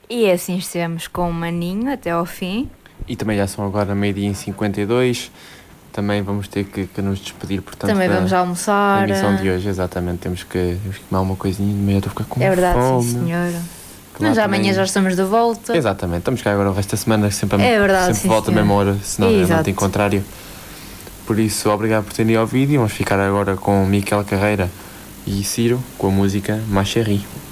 E assim estivemos com o Maninho até ao fim. E também já são agora meio-dia e 52. Também vamos ter que nos despedir, portanto, Também vamos da almoçar. emissão de hoje. Exatamente, temos que comer uma coisinha de meio, estou a ficar com É verdade, fome. sim, senhora. Que lá Nós amanhã também- já estamos de volta. Exatamente, estamos cá agora o resto da semana, sempre, É verdade, sempre sim, volta à senhora. mesma hora, senão é Exato. muito em contrário. Por isso, obrigado por terem ouvido e vamos ficar agora com Miquel Carreira e Ciro com a música Ma Chérie.